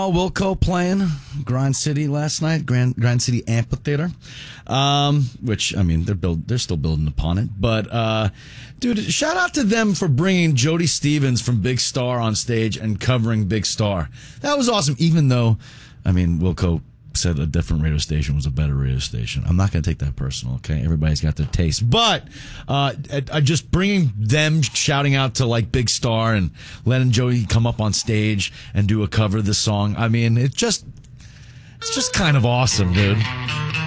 Wilco playing Grind City last night, Grind City Amphitheater, which, I mean, they're still building upon it. But, dude, shout out to them for bringing Jody Stevens from Big Star on stage and covering Big Star. That was awesome, even though, I mean, Wilco said a different radio station was a better radio station. I'm not going to take that personal, okay? Everybody's got their taste. But just bringing them shouting out to, like, Big Star and letting Jody come up on stage and do a cover of this song, I mean, it's just kind of awesome, dude.